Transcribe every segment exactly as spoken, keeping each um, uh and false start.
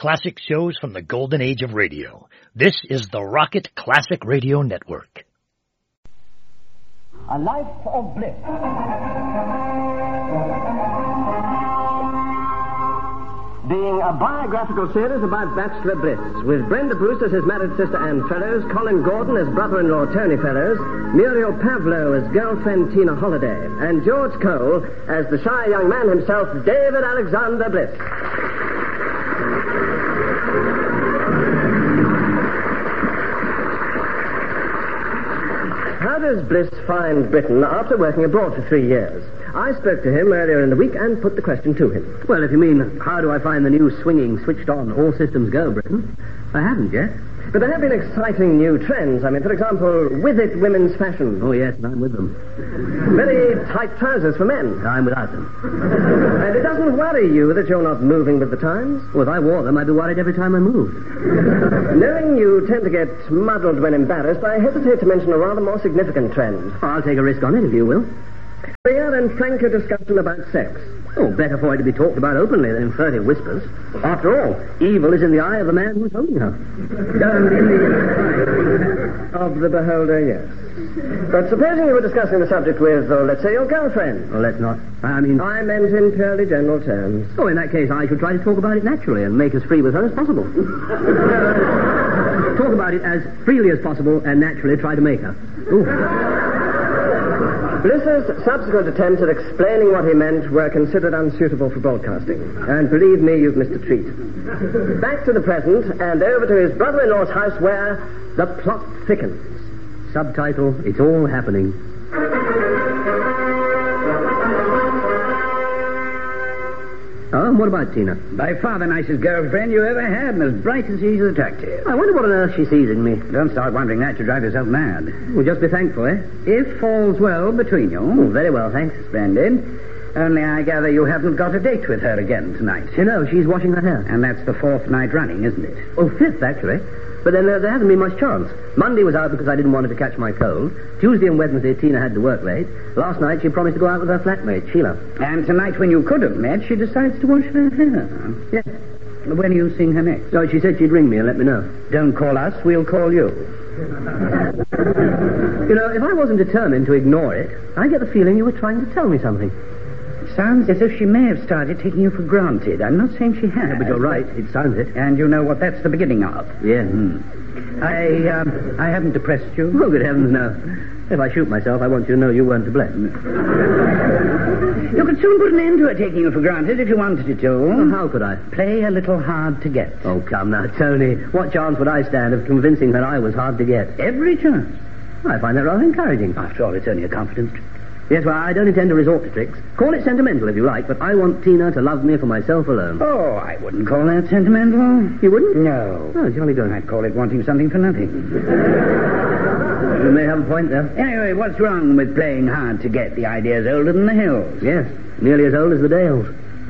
classic shows from the golden age of radio. This is the Rocket Classic Radio Network. A Life of Bliss. Being a biographical series about bachelor bliss, with Brenda Bruce as his married sister Anne Fellows, Colin Gordon as brother-in-law Tony Fellows, Muriel Pavlo as girlfriend Tina Holliday, and George Cole as the shy young man himself, David Alexander Bliss. How does Bliss find Britain after working abroad for three years? I spoke to him earlier in the week and put the question to him. Well, if you mean, how do I find the new swinging, switched-on, all-systems go, Britain? I haven't yet. But there have been exciting new trends. I mean, for example, With It women's fashion. Oh, yes, I'm with them. Very tight trousers for men. I'm without them. And it doesn't worry you that you're not moving with the times? Well, if I wore them, I'd be worried every time I moved. Knowing you tend to get muddled when embarrassed, I hesitate to mention a rather more significant trend. Oh, I'll take a risk on it, if you will. Clear and franker discussion about sex. Oh, better for it to be talked about openly than in furtive whispers. After all, evil is in the eye of the man who's holding her. And in the eye of the beholder, yes. But supposing you were discussing the subject with, uh, let's say, your girlfriend. Well, let's not. I mean... I meant in purely general terms. Oh, in that case, I should try to talk about it naturally and make as free with her as possible. Talk about it as freely as possible and naturally try to make her. Ooh. Bliss's subsequent attempts at explaining what he meant were considered unsuitable for broadcasting. And believe me, you've missed a treat. Back to the present, and over to his brother-in-law's house where the plot thickens. Subtitle, It's All Happening. Oh, and what about Tina? By far the nicest girlfriend you ever had, and as bright as she's attractive. I wonder what on earth she sees in me. Don't start wondering that, you drive yourself mad. Well, just be thankful, eh? If all's well between you. Oh, very well, thanks. Splendid. Only I gather you haven't got a date with her again tonight. You know, she's washing her hair. And that's the fourth night running, isn't it? Oh, fifth, actually. But then uh, there hasn't been much chance. Monday was out because I didn't want her to catch my cold. Tuesday and Wednesday, Tina had to work late. Last night, she promised to go out with her flatmate, Sheila. And tonight, when you could have met, she decides to wash her hair. Yes. When are you seeing her next? No, she said she'd ring me and let me know. Don't call us, we'll call you. You know, if I wasn't determined to ignore it, I get the feeling you were trying to tell me something. It sounds as if she may have started taking you for granted. I'm not saying she has. Yeah, but you're right. It sounds it. And you know what that's the beginning of. Yeah. Mm. I, um, I haven't depressed you? Oh, good heavens, no. If I shoot myself, I want you to know you weren't to blame. You could soon put an end to her taking you for granted if you wanted it to. Well, how could I? Play a little hard to get. Oh, come now, Tony. What chance would I stand of convincing her I was hard to get? Every chance. I find that rather encouraging. After all, it's only a confidence trick. Yes, well, I don't intend to resort to tricks. Call it sentimental if you like, but I want Tina to love me for myself alone. Oh, I wouldn't call that sentimental. You wouldn't? No. Oh, jolly good. I'd call it wanting something for nothing. You may have a point there. Anyway, what's wrong with playing hard to get? The idea's older than the hills. Yes, nearly as old as the Dales.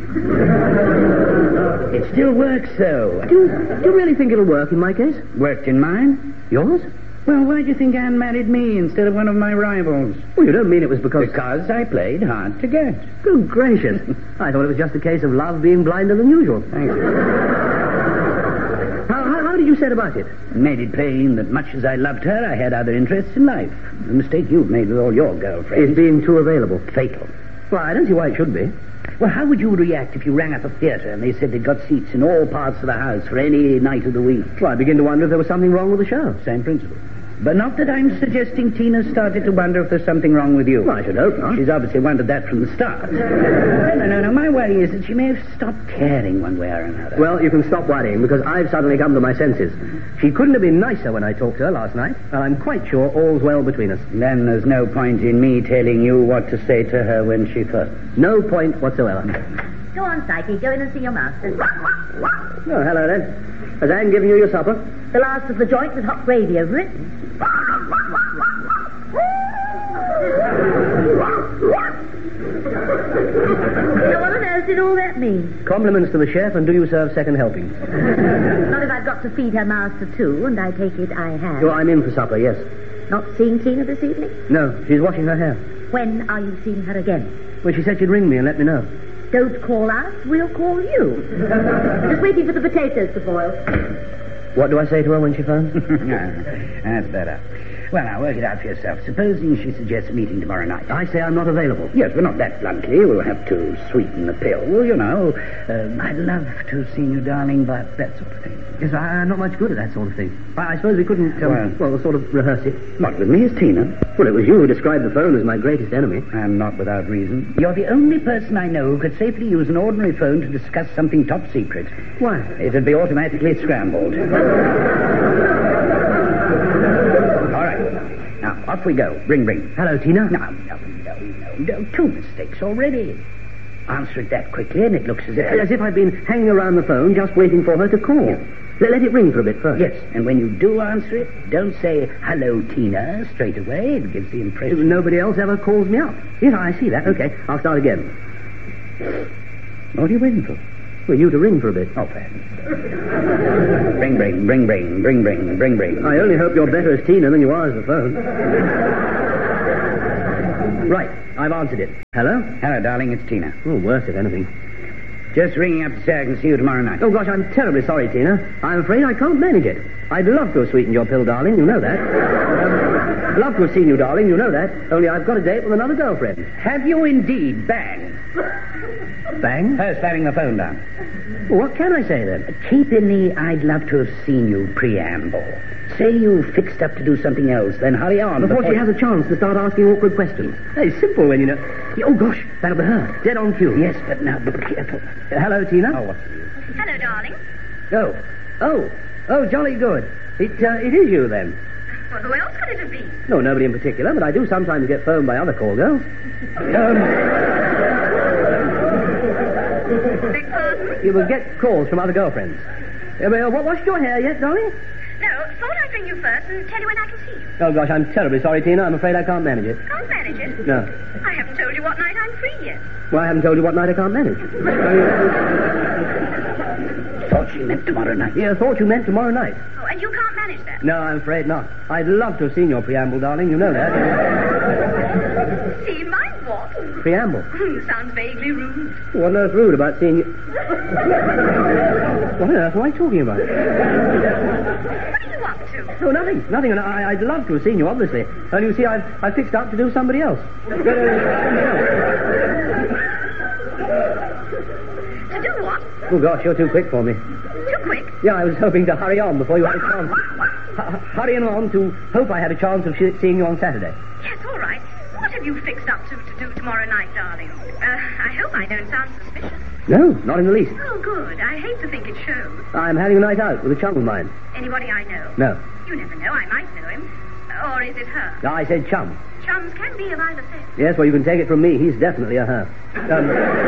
It still works, though. Do you, do you really think it'll work in my case? Worked in mine? Yours? Well, why do you think Anne married me instead of one of my rivals? Well, you don't mean it was because... Because I played hard to get. Good gracious. I thought it was just a case of love being blinder than usual. Thank you. How, how, how did you set about it? Made it plain that much as I loved her, I had other interests in life. The mistake you've made with all your girlfriends. It's being too available. Fatal. Well, I don't see why it should be. Well, how would you react if you rang up a theatre and they said they'd got seats in all parts of the house for any night of the week? Well, I begin to wonder if there was something wrong with the show. Same principle. But not that I'm suggesting Tina started to wonder if there's something wrong with you. Well, I should hope not. She's obviously wondered that from the start. no, no, no, no. My worry is that she may have stopped caring one way or another. Well, you can stop worrying, because I've suddenly come to my senses. She couldn't have been nicer when I talked to her last night, and I'm quite sure all's well between us. Then there's no point in me telling you what to say to her when she first... No point whatsoever. Go on, Psyche. Go in and see your master. Oh, hello, then. Has Anne given you your supper? The last of the joint with hot gravy over it. So what on earth did all that mean? Compliments to the chef, and do you serve second helpings? Not if I've got to feed her master too, and I take it I have. Oh, I'm in for supper, yes. Not seeing Tina this evening? No, she's washing her hair. When are you seeing her again? Well, she said she'd ring me and let me know. Don't call us, we'll call you. Just waiting for the potatoes to boil. What do I say to her when she phones? That's better. Well, now, work it out for yourself. Supposing she suggests a meeting tomorrow night. I say I'm not available. Yes, but not that bluntly. We'll have to sweeten the pill. Well, you know, um, I'd love to have seen you, darling, but that sort of thing. Yes, I'm not much good at that sort of thing. I, I suppose we couldn't, um, well, well, sort of rehearse it. Not with me, as Tina. Well, it was you who described the phone as my greatest enemy. And not without reason. You're the only person I know who could safely use an ordinary phone to discuss something top secret. Why? It'd be automatically scrambled. All right. Now, off we go. Ring, ring. Hello, Tina. No, no, no, no, no. Two mistakes already. Answer it that quickly, and it looks as if... As if I'd been hanging around the phone just waiting for her to call. Yeah. Let, let it ring for a bit first. Yes, and when you do answer it, don't say, hello, Tina, straight away. It gives the impression... Nobody else ever calls me up. Yes, I see that. Okay, I'll start again. What are you waiting for? For you to ring for a bit. Oh, fair. Ring, ring, ring, ring, ring, ring, ring, ring. I only hope you're better as Tina than you are as the phone. Right, I've answered it. Hello? Hello, darling, it's Tina. Oh, worse if anything. Just ringing up to say I can see you tomorrow night. Oh, gosh, I'm terribly sorry, Tina. I'm afraid I can't manage it. I'd love to have sweetened your pill, darling, you know that. Um, love to have seen you, darling, you know that. Only I've got a date with another girlfriend. Have you indeed? Bang. Bang? Her slamming the phone down. Well, what can I say, then? Keep in the I'd love to have seen you preamble. Say you fixed up to do something else, then hurry on. Before, before she has a chance to start asking awkward questions. It's simple when you know... Oh, gosh, that'll be her. Dead on cue. Yes, but now be careful. Uh, hello, Tina. Oh, what's Hello, darling. Oh. Oh. Oh, jolly good. It, uh, it is you, then. Well, who else could it have been? No, nobody in particular, but I do sometimes get phoned by other call girls. Um... Beg pardon? You will get calls from other girlfriends. Uh, well, what, washed your hair yet, darling? No, thought I'd ring you first and tell you when I can see you. Oh, gosh, I'm terribly sorry, Tina. I'm afraid I can't manage it. Can't manage it? No. I haven't told you what night I'm free yet. Well, I haven't told you what night I can't manage. Thought she meant tomorrow night. Yeah, I thought you meant tomorrow night. Oh, and you can't manage that? No, I'm afraid not. I'd love to have seen your preamble, darling. You know that. See my what? Preamble. Hmm, sounds vaguely rude. What on earth rude about seeing you? What on earth am I talking about? What are you up to? Oh, nothing. Nothing. And I, I'd love to have seen you, obviously. Only you see, I've, I've fixed up to do somebody else. To do what? Oh, gosh, you're too quick for me. Too quick? Yeah, I was hoping to hurry on before you had a chance. H- hurrying on to hope I had a chance of sh- seeing you on Saturday. Yes, all right. What have you fixed up to, to do tomorrow night, darling? Uh, I hope I don't sound suspicious. No, not in the least. Oh, good. I hate to think it shows. I'm having a night out with a chum of mine. Anybody I know? No. You never know. I might know him. Or is it her? No, I said chum. Chums can be of either sex. Yes, well, you can take it from me. He's definitely a her. Um,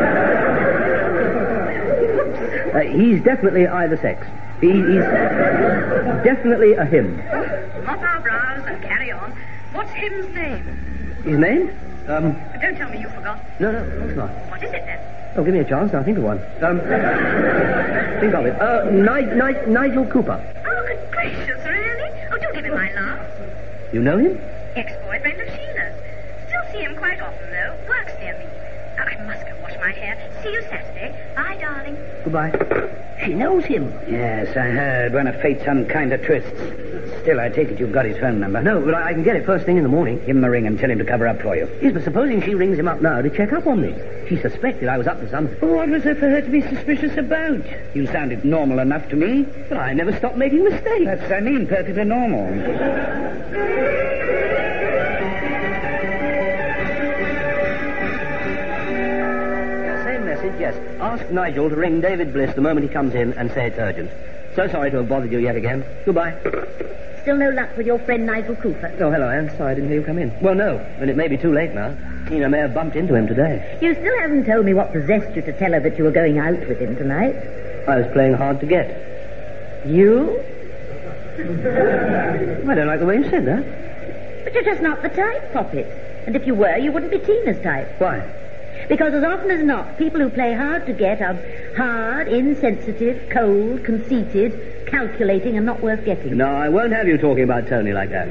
uh, he's definitely either sex. He, he's definitely a him. Mop our brows and carry on. What's him's name? His name? Um, But don't tell me you forgot. no, no, it's not. What is it then? Oh, give me a chance. I'll think of one. Um, think of it. Uh, Ni- Ni- Nigel Cooper. Oh, good gracious, really? Oh, do give him my love. You know him? Ex-boyfriend of Sheila's. Still see him quite often, though. Works near me. Oh, I must go wash my hair. See you Saturday. Bye, darling. Goodbye. She knows him. Yes, I heard. One of fate's unkinder twists. Still, I take it you've got his phone number. No, but I I can get it first thing in the morning. Give him a ring and tell him to cover up for you. Yes, but supposing she rings him up now to check up on me. She suspected I was up to something. What was there for her to be suspicious about? You sounded normal enough to me. But I never stopped making mistakes. That's, I mean, perfectly normal. Same message, yes. Ask Nigel to ring David Bliss the moment he comes in and say it's urgent. So sorry to have bothered you yet again. Goodbye. Still no luck with your friend Nigel Cooper? Oh, hello, Anne. Sorry I didn't hear you come in. Well, no, and it may be too late now. Tina may have bumped into him today. You still haven't told me what possessed you to tell her that you were going out with him tonight. I was playing hard to get. You? I don't like the way you said that. But you're just not the type, Poppet. And if you were, you wouldn't be Tina's type. Why? Because as often as not, people who play hard to get are hard, insensitive, cold, conceited, calculating, and not worth getting. No, I won't have you talking about Tony like that.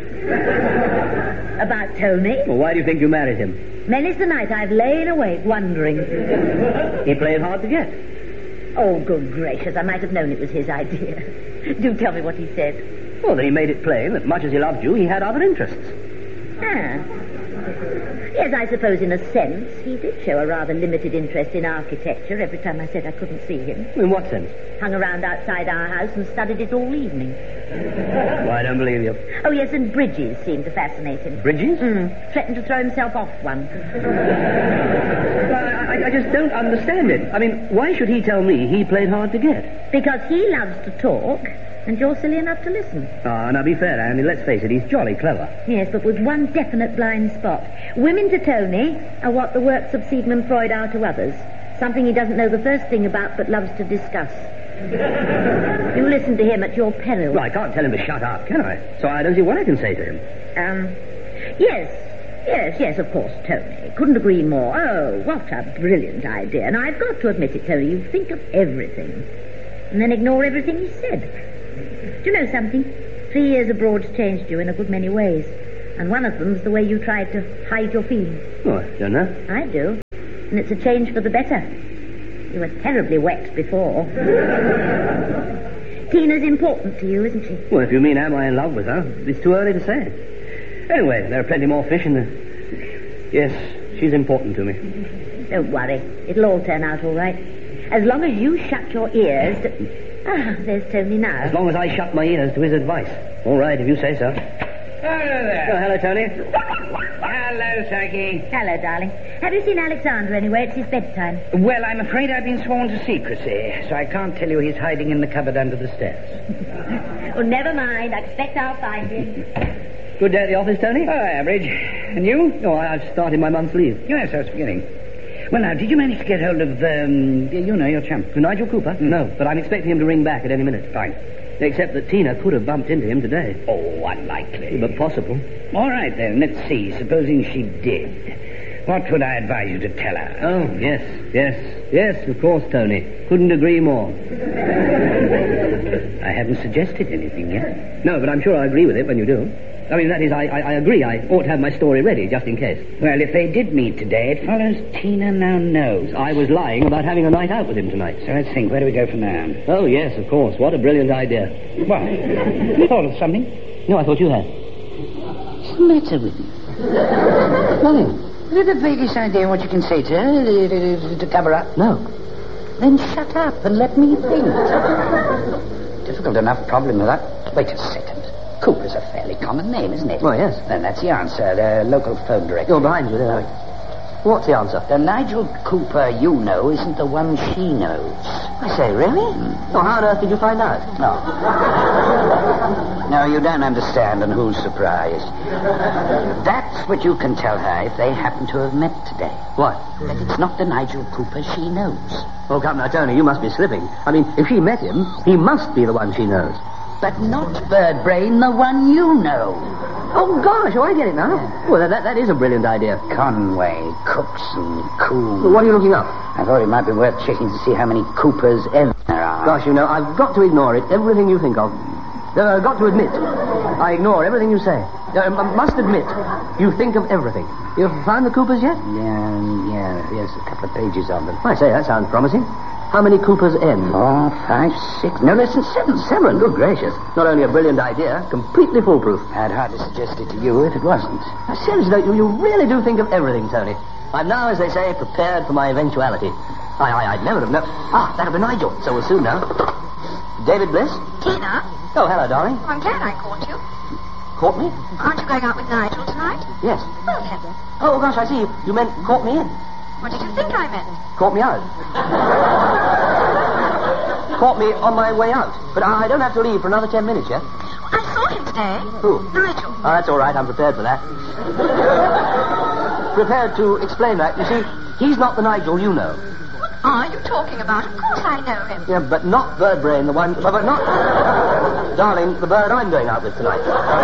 About Tony? Well, why do you think you married him? Many's the night I've lain awake wondering. He played hard to get. Oh, good gracious, I might have known it was his idea. Do tell me what he said. Well, then he made it plain that much as he loved you, he had other interests. Ah. Yes, I suppose in a sense he did show a rather limited interest in architecture every time I said I couldn't see him. In what sense? Hung around outside our house and studied it all evening. Well, I don't believe you. Oh, yes, and bridges seemed to fascinate him. Bridges? Mm, threatened to throw himself off one. Well, I, I just don't understand it. I mean, why should he tell me he played hard to get? Because he loves to talk, and you're silly enough to listen. Ah, now be fair, Andy. Let's face it, he's jolly clever. Yes, but with one definite blind spot. Women to Tony are what the works of Sigmund Freud are to others. Something he doesn't know the first thing about, but loves to discuss. You listen to him at your peril. Well, I can't tell him to shut up, can I? So I don't see what I can say to him. Um, yes, yes, yes, of course, Tony. Couldn't agree more. Oh, what a brilliant idea. And I've got to admit it, Tony, you think of everything. And then ignore everything he said. Do you know something? Three years abroad's changed you in a good many ways. And one of them's the way you tried to hide your feelings. Oh, I don't know. I do. And it's a change for the better. You were terribly wet before. Tina's important to you, isn't she? Well, if you mean am I in love with her, it's too early to say. Anyway, there are plenty more fish in there. Yes, she's important to me. Don't worry. It'll all turn out all right. As long as you shut your ears to... Ah, there's Tony now. As long as I shut my ears to his advice. All right, if you say so. Hello there. Oh, hello, Tony. Hello, Psyche. Hello, darling. Have you seen Alexander anyway? It's his bedtime. Well, I'm afraid I've been sworn to secrecy, so I can't tell you he's hiding in the cupboard under the stairs. Oh, never mind. I expect I'll find him. Good day at the office, Tony? Oh, average. And you? Oh, I've started my month's leave. Yes, I was beginning. Well, now, did you manage to get hold of, um, you know, your chump? Nigel Cooper? Mm. No, but I'm expecting him to ring back at any minute. Fine. Except that Tina could have bumped into him today. Oh, unlikely. But possible. All right, then. Let's see. Supposing she did. What would I advise you to tell her? Oh, yes, yes, yes, of course, Tony. Couldn't agree more. I haven't suggested anything yet. No, but I'm sure I agree with it when you do. I mean, that is, I, I, I agree. I ought to have my story ready, just in case. Well, if they did meet today, it follows Tina now knows. I was lying about having a night out with him tonight. So let's think. Where do we go from there? Oh, yes, of course. What a brilliant idea. What? You thought of something? No, I thought you had. What's the matter with you? Nothing. Have you the vaguest idea what you can say to her to, to, to cover up? No. Then shut up and let me think. Difficult enough problem with that. Wait a second. Cooper's a fairly common name, isn't it? Oh, yes. Then that's the answer. The local phone director. You're behind you there. What's the answer? The Nigel Cooper you know isn't the one she knows. I say, really? Mm. Oh, how on earth did you find out? No. No, you don't understand, and who's surprised? That's what you can tell her if they happen to have met today. What? That it's not the Nigel Cooper she knows. Oh, come now, Tony, you must be slipping. I mean, if she met him, he must be the one she knows. But not Birdbrain, the one you know. Oh, gosh, oh, I get it now. Yeah. Well, that, that is a brilliant idea. Conway, Cookson, Cool. Well, what are you looking up? I thought it might be worth checking to see how many Coopers ever there are. Gosh, you know, I've got to ignore it, everything you think of. Uh, got to admit, I ignore everything you say. Uh, I must admit, you think of everything. You've found the Coopers yet? Yeah, yeah, yes, a couple of pages of them. I say, that sounds promising. How many Coopers end? Four, five, six, no less than seven. Seven? Good gracious. Not only a brilliant idea, completely foolproof. I'd hardly suggest it to you if it wasn't. Now, seriously, though, you, you really do think of everything, Tony. I'm now, as they say, prepared for my eventuality. I, I, I'd never have known. Ah, that'll be Nigel, so we'll soon know. David Bliss? Tina? Oh, hello, darling. I'm glad I caught you. Caught me? Aren't you going out with Nigel tonight? Yes. Well, Heather. Oh, gosh, I see. You, you meant caught me in. What did you think I meant? Caught me out. Caught me on my way out. But I don't have to leave for another ten minutes yet. I saw him today. Who? Nigel. Oh, that's all right. I'm prepared for that. Prepared to explain that. You see, he's not the Nigel you know. What are you talking about? Of course I know him. Yeah, but not Birdbrain, the one... But, but not... Darling, the bird I'm going out with tonight.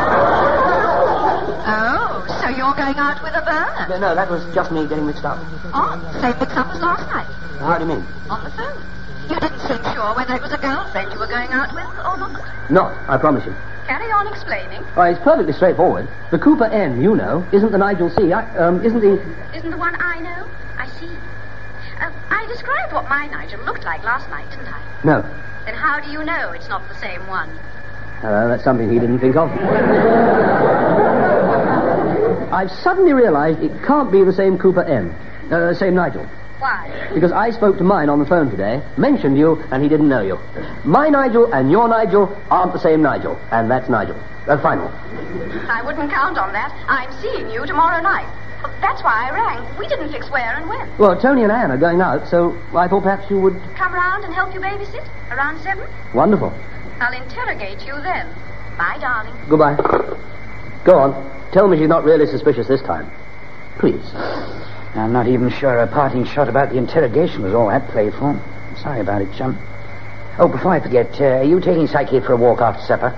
Oh, so you're going out with a bird? No, no, that was just me getting mixed up. Oh, same mix-up as last night. How do you mean? On the phone. You didn't seem sure whether it was a girlfriend you were going out with or not. Not, I promise you. Carry on explaining. Oh, it's perfectly straightforward. The Cooper N, you know, isn't the Nigel C. I, um, isn't the... Isn't the one I know? I see. Uh, I described what my Nigel looked like last night, didn't I? No. Then how do you know it's not the same one? Uh, that's something he didn't think of. I've suddenly realized it can't be the same Cooper M. Uh, same Nigel. Why? Because I spoke to mine on the phone today, mentioned you, and he didn't know you. My Nigel and your Nigel aren't the same Nigel, and that's Nigel. That's final. I wouldn't count on that. I'm seeing you tomorrow night. That's why I rang. We didn't fix where and when. Well, Tony and Anne are going out, so I thought perhaps you would... Come round and help you babysit? Around seven? Wonderful. I'll interrogate you then. Bye, darling. Goodbye. Go on. Tell me she's not really suspicious this time. Please. I'm not even sure a parting shot about the interrogation was all that played for. Sorry about it, chum. Oh, before I forget, uh, are you taking Psyche for a walk after supper?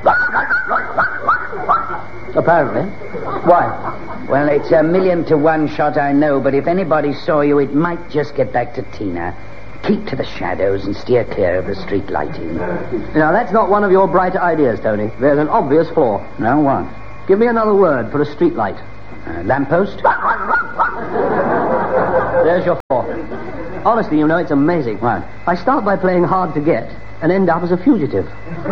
Apparently. Why? Well, it's a million to one shot, I know, but if anybody saw you, it might just get back to Tina. Keep to the shadows and steer clear of the street lighting. Now, that's not one of your brighter ideas, Tony. There's an obvious flaw. No, what? Give me another word for a street light. Uh, lamppost? There's your flaw. Honestly, you know, it's amazing. What? I start by playing hard to get and end up as a fugitive.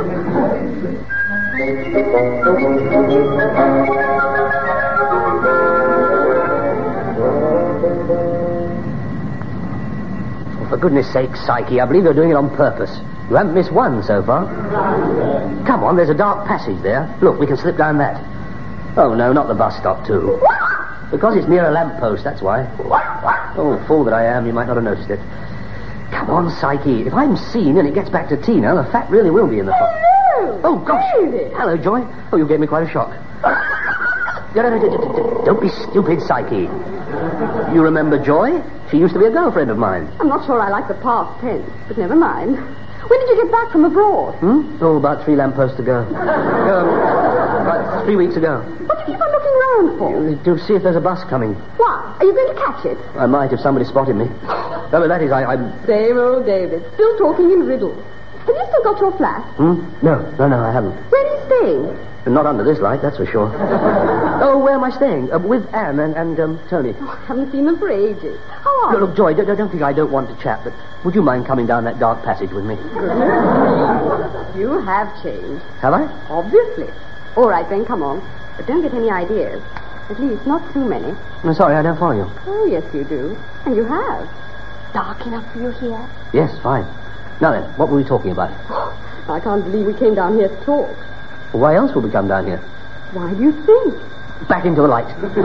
Oh, for goodness sake, Psyche, I believe you're doing it on purpose. You haven't missed one so far. Come on, there's a dark passage there. Look, we can slip down that. Oh, no, not the bus stop, too. Because it's near a lamppost, that's why. Oh, fool that I am, you might not have noticed it. Come on, Psyche. If I'm seen and it gets back to Tina, the fat really will be in the fire. Hello! Oh, gosh. David. Hello, Joy. Oh, you gave me quite a shock. Don't be stupid, Psyche. You remember Joy? She used to be a girlfriend of mine. I'm not sure I like the past tense, but never mind. When did you get back from abroad? Hmm? Oh, about three lampposts ago. um, about three weeks ago. What do you keep on looking round for? To see if there's a bus coming. Why? Are you going to catch it? I might if somebody spotted me. No, but that is, I, I'm... Same old David. Still talking in riddles. Have you still got your flat? Hmm? No, no, no, I haven't. Where are you staying? Not under this light, that's for sure. Oh, where am I staying? Uh, with Anne and, and um, Tony. Oh, I haven't seen them for ages. How are Look, look, Joy, don't, don't think I don't want to chat, but would you mind coming down that dark passage with me? you? have changed. Have I? Obviously. All right, then, come on. But don't get any ideas. At least, not too many. I'm sorry, I don't follow you. Oh, yes, you do. And you have. Dark enough for you here? Yes, fine. Now then, what were we talking about? I can't believe we came down here to talk. Well, why else would we come down here? Why do you think? Back into the light.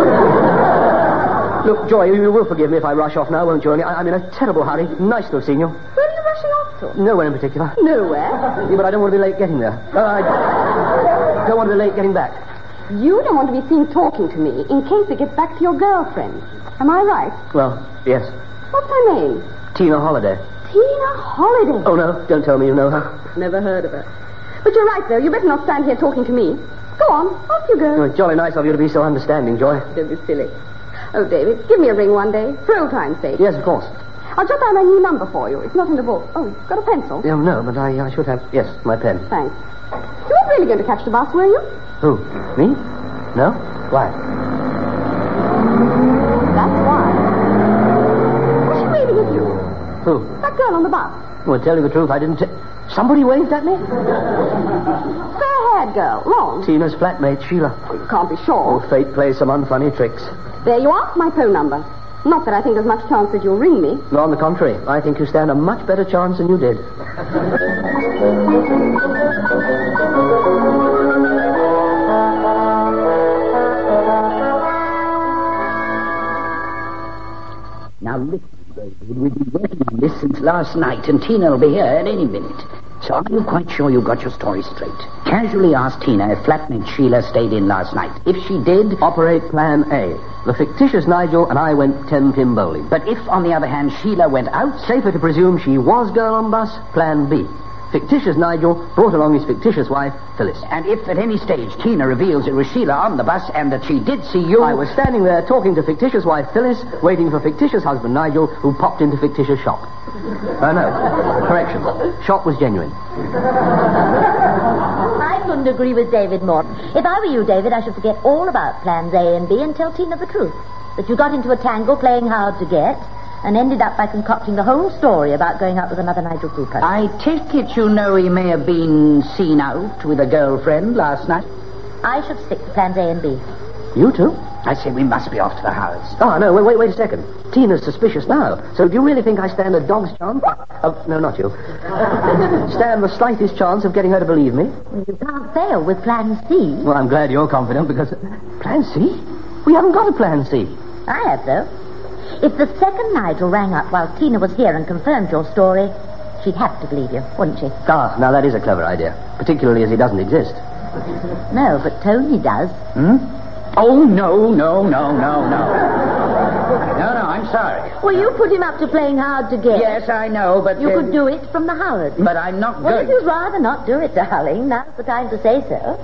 Look, Joy, you will forgive me if I rush off now, won't you? I, I'm in a terrible hurry. Nice to have seen you. Where are you rushing off to? Nowhere in particular. Nowhere? Yeah, but I don't want to be late getting there. Uh, I don't want to be late getting back. You don't want to be seen talking to me in case it gets back to your girlfriend. Am I right? Well, yes. What's her name? Tina Holiday. Tina Holiday? Oh, no, don't tell me you know her. Never heard of her. But you're right, though. You better not stand here talking to me. Go on. Off you go. Oh, it's jolly nice of you to be so understanding, Joy. Don't be silly. Oh, David, give me a ring one day, for old time's sake. Yes, of course. I'll jot down my new number for you. It's not in the book. Oh, got a pencil? Oh, no, but I, I should have... Yes, my pen. Thanks. You weren't really going to catch the bus, were you? Who? Me? No? Why? That's why. Was she waving at you? Who? That girl on the bus. Well, to tell you the truth, I didn't... T- Somebody waved at me? Fair-haired girl. Long. Tina's flatmate, Sheila. Oh, you can't be sure. Oh, fate plays some unfunny tricks. There you are, my phone number. Not that I think there's much chance that you'll ring me. No, on the contrary. I think you stand a much better chance than you did. Now, listen, David, we've been working on this since last night, and Tina will be here at any minute. So are you quite sure you got your story straight? Casually asked Tina if flatmate Sheila stayed in last night. If she did... Operate Plan A. The fictitious Nigel and I went ten-pin bowling. But if, on the other hand, Sheila went out... Safer to presume she was girl on bus, Plan B. Fictitious Nigel brought along his fictitious wife, Phyllis. And if at any stage Tina reveals it was Sheila on the bus and that she did see you... I was standing there talking to fictitious wife, Phyllis, waiting for fictitious husband, Nigel, who popped into fictitious shop. Uh, no. Correction. Shop was genuine. I couldn't agree with David more. If I were you, David, I should forget all about plans A and B and tell Tina the truth. That you got into a tangle playing hard to get, and ended up by concocting the whole story about going out with another Nigel Cooper. I take it you know he may have been seen out with a girlfriend last night? I should stick to plans A and B. You too? I say we must be off to the Howards. Oh, no, wait, wait, wait a second. Tina's suspicious now. So do you really think I stand a dog's chance? Oh, no, not you. Stand the slightest chance of getting her to believe me? Well, you can't fail with plan C. Well, I'm glad you're confident, because... Plan C? We haven't got a plan C. I have, though. If the second Nigel rang up while Tina was here and confirmed your story, she'd have to believe you, wouldn't she? Ah, now that is a clever idea. Particularly as he doesn't exist. No, but Tony does. Hmm? Oh, no, no, no, no, no. No, no, I'm sorry. Well, you put him up to playing hard to get. Yes, I know, but... You uh, could do it from the Howards. But I'm not Well, going... if you'd rather not do it, darling, now's the time to say so.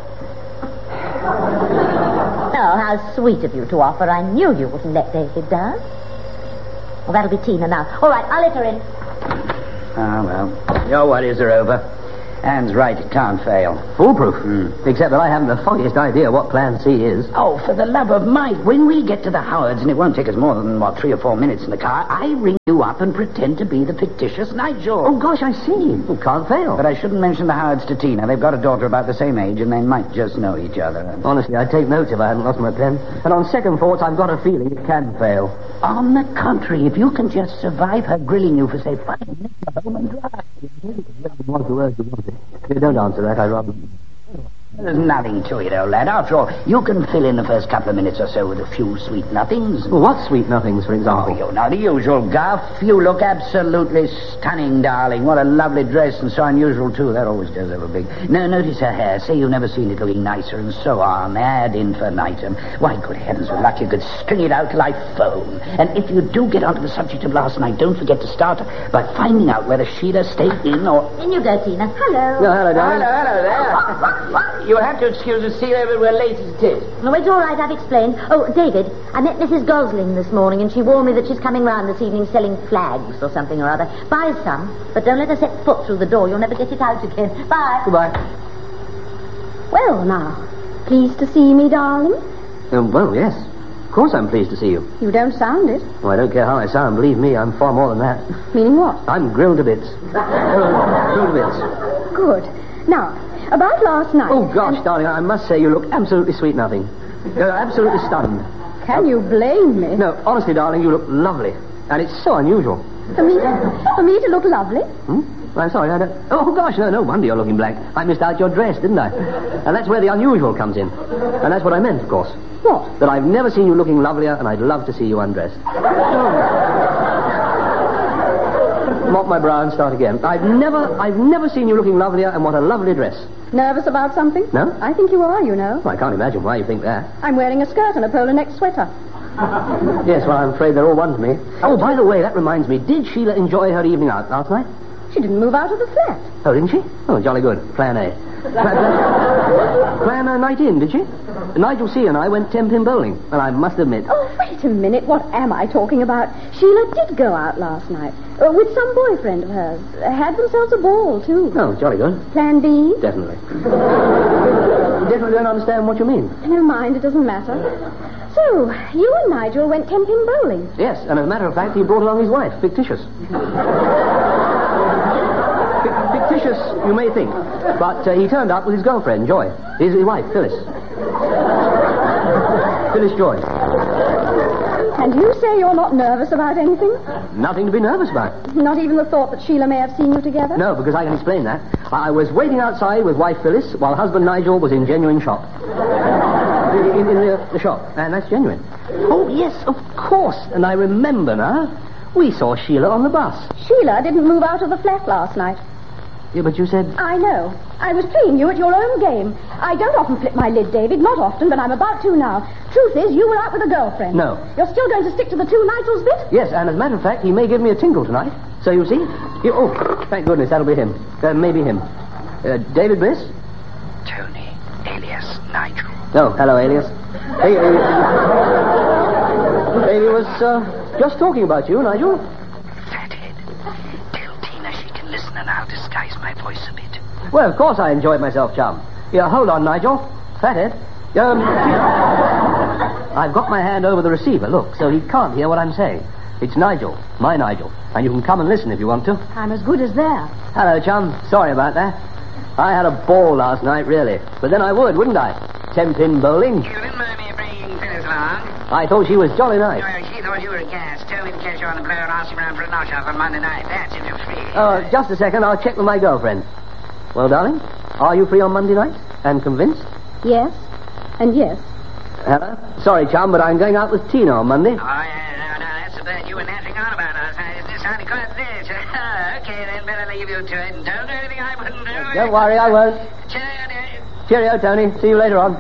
Oh, how sweet of you to offer. I knew you wouldn't let David down. Well, that'll be Tina now. All right, I'll let her in. Ah, well, your worries are over. Anne's right, it can't fail. Foolproof. Mm. Except that I haven't the foggiest idea what plan C is. Oh, for the love of Mike, when we get to the Howards, and it won't take us more than, what, three or four minutes in the car, I ring you up and pretend to be the fictitious Nigel. Oh, gosh, I see. Well, can't fail. But I shouldn't mention the Howards to Tina. They've got a daughter about the same age, and they might just know each other. Honestly, I'd take notes if I hadn't lost my pen. And on second thoughts, I've got a feeling it can fail. On the contrary, if you can just survive her grilling you for, say, five minutes, you're home and dry. What's the word you wanted? You don't answer that, I'd rather... There's nothing to it, old lad. After all, you can fill in the first couple of minutes or so with a few sweet nothings. Well, what sweet nothings, for example? Oh, you know, the usual guff. You look absolutely stunning, darling. What a lovely dress, and so unusual, too. That always does have a big... No, notice her hair. Say you've never seen it looking nicer, and so on. Ad infinitum. Why, good heavens, with luck, you could string it out till I phone. And if you do get onto the subject of last night, don't forget to start by finding out whether Sheila stayed in or... In you go, Tina. Hello. No, hello, darling. Hello, hello there. You'll have to excuse us, Sheila, but we're late as it is. No, it's all right, I've explained. Oh, David, I met Missus Gosling this morning, and she warned me that she's coming round this evening selling flags or something or other. Buy some, but don't let her set foot through the door. You'll never get it out again. Bye. Goodbye. Well, now, pleased to see me, darling? Um, well, yes. Of course I'm pleased to see you. You don't sound it. Well, I don't care how I sound. Believe me, I'm far more than that. Meaning what? I'm grilled to bits. Grilled to bits. Good. Now, about last night... Oh, gosh, darling, I must say you look absolutely sweet nothing. You're absolutely stunned. Can you blame me? No, honestly, darling, you look lovely. And it's so unusual. For me, for me to look lovely? Hmm? I'm sorry, I don't... Oh, gosh, no, no wonder you're looking blank. I missed out your dress, didn't I? And that's where the unusual comes in. And that's what I meant, of course. What? That I've never seen you looking lovelier, and I'd love to see you undressed. Mop my brow and start again. I've never, I've never seen you looking lovelier, and what a lovely dress. Nervous about something? No? I think you are, you know. Well, I can't imagine why you think that. I'm wearing a skirt and a polo neck sweater. Yes, well, I'm afraid they're all one to me. Oh, by the way, that reminds me. Did Sheila enjoy her evening out last night? She didn't move out of the flat. Oh, didn't she? Oh, jolly good. Plan A. Plan, plan a night in, did she? Nigel C. and I went ten-pin bowling, and I must admit... Oh, wait a minute. What am I talking about? Sheila did go out last night uh, with some boyfriend of hers. Uh, had themselves a ball, too. Oh, jolly good. Plan B? Definitely. Definitely don't understand what you mean. Never mind, it doesn't matter. So, you and Nigel went ten-pin bowling? Yes, and as a matter of fact, he brought along his wife, fictitious. Fictitious, you may think, but uh, he turned up with his girlfriend, Joy. His, his wife, Phyllis. Phyllis Joy. And you say you're not nervous about anything? Nothing to be nervous about. Not even the thought that Sheila may have seen you together? No, because I can explain that. I was waiting outside with wife Phyllis while husband Nigel was in genuine shock. In, in, in the, the shop, and that's genuine. Oh, yes, of course. And I remember now. We saw Sheila on the bus. Sheila didn't move out of the flat last night. Yeah, but you said... I know. I was playing you at your own game. I don't often flip my lid, David. Not often, but I'm about to now. Truth is, you were out with a girlfriend. No. You're still going to stick to the two Nigels bit? Yes, and as a matter of fact, he may give me a tinkle tonight. So you see... You, oh, thank goodness, that'll be him. Uh, maybe him. Uh, David Bliss? Tony, alias Nigel. Oh, hello, alias. Hey, uh, Baby was uh, just talking about you, Nigel. Fathead. Tell Tina she can listen and I'll disguise my voice a bit. Well, of course I enjoyed myself, chum. Yeah, hold on, Nigel. Fathead. Um, I've got my hand over the receiver, look, so he can't hear what I'm saying. It's Nigel, my Nigel. And you can come and listen if you want to. I'm as good as there. Hello, chum. Sorry about that. I had a ball last night, really. But then I would, wouldn't I? Ten-pin bowling. You didn't mind me bringing Phyllis along? I thought she was jolly nice. Well, she thought you were a gas. Told me to catch you on the blow and ask you around for a knock-off on Monday night. That's if you're free. Oh, just a second. I'll check with my girlfriend. Well, darling, are you free on Monday night? And convinced? Yes, and yes. Hello? Sorry, chum, but I'm going out with Tina on Monday. Oh, yeah, no, no, that's the bird you were nattering on about last night. Is this sounding quite this? Okay, then, better leave you to it. And don't do anything I wouldn't do. Don't worry, I won't. Cheerio, dear. Cheerio, Tony. See you later on.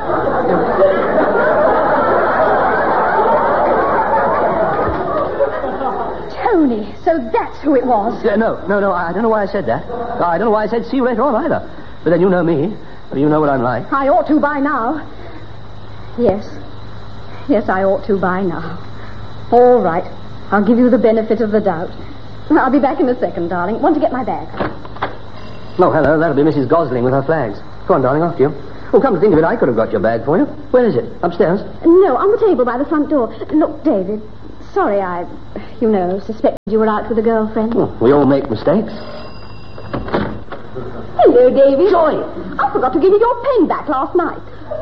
Tony, so that's who it was. Yeah, no, no, no, I don't know why I said that. I don't know why I said see you later on either. But then you know me. You know what I'm like. I ought to by now. Yes. Yes, I ought to by now. All right. I'll give you the benefit of the doubt. I'll be back in a second, darling. Want to get my bag? Oh, hello. That'll be Missus Gosling with her flags. Go on, darling, after you. Oh, come to think of it, I could have got your bag for you. Where is it? Upstairs? No, on the table by the front door. Look, David, sorry I, you know, suspected you were out with a girlfriend. Oh, we all make mistakes. Hello, David. Joy. I forgot to give you your pen back last night.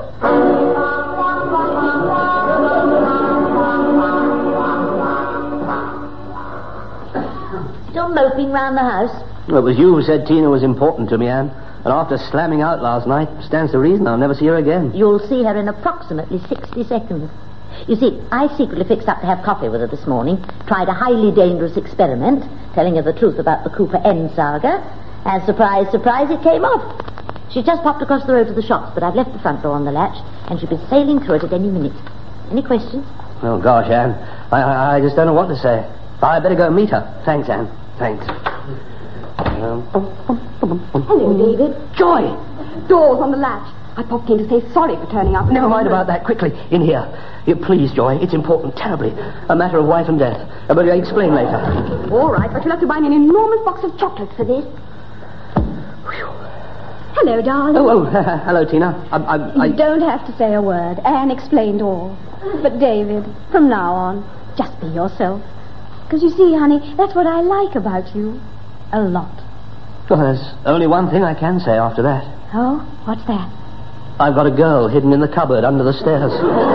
Still moping round the house? Well, it was you who said Tina was important to me, Anne. And after slamming out last night, stands to reason I'll never see her again. You'll see her in approximately sixty seconds. You see, I secretly fixed up to have coffee with her this morning, tried a highly dangerous experiment, telling her the truth about the Cooper End saga, and surprise, surprise, it came off. She's just popped across the road to the shops, but I've left the front door on the latch, and she'll be sailing through it at any minute. Any questions? Oh, gosh, Anne. I, I, I just don't know what to say. I'd better go and meet her. Thanks, Anne. Thanks. Um, Hello, David. Joy! Door's on the latch. I popped in to say sorry for turning up. Never mind about that. Quickly, in here. Yeah, please, Joy. It's important, terribly. A matter of life and death. Uh, but I'll explain later. All right, but you'll have to buy me an enormous box of chocolates for this. Whew. Hello, darling. Oh, oh, hello, Tina. I, I, I... You don't have to say a word. Anne explained all. But, David, from now on, just be yourself. Because, you see, honey, that's what I like about you. A lot. Well, there's only one thing I can say after that. Oh? What's that? I've got a girl hidden in the cupboard under the stairs.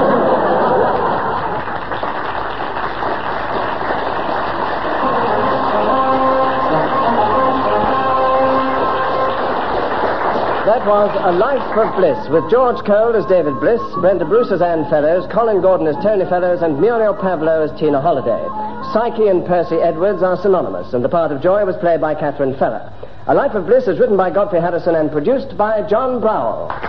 That was A Life of Bliss, with George Cole as David Bliss, Brenda Bruce as Anne Fellows, Colin Gordon as Tony Fellows, and Muriel Pavlo as Tina Holliday. Psyche and Percy Edwards are synonymous, and the part of Joy was played by Catherine Feller. A Life of Bliss is written by Godfrey Harrison and produced by John Browell.